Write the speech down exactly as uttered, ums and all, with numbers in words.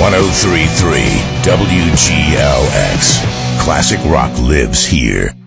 one oh three point three W G L X. Classic rock lives here.